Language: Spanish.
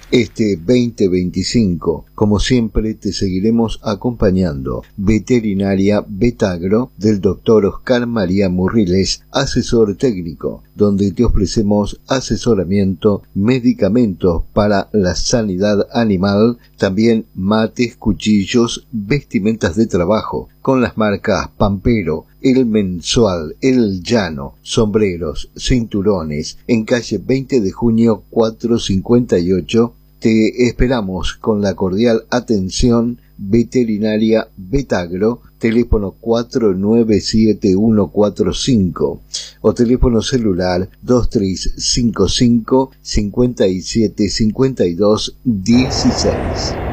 Este 2025, como siempre, te seguiremos acompañando. Veterinaria Betagro del Dr. Oscar María Murriles, asesor técnico, donde te ofrecemos asesoramiento, medicamentos para la sanidad animal, también mates, cuchillos, vestimentas de trabajo, con las marcas Pampero, El Mensual, El Llano, sombreros, cinturones, en calle 20 de junio 458. Te esperamos con la cordial atención. Veterinaria Betagro, teléfono 497145 o teléfono celular 2355 5752 16.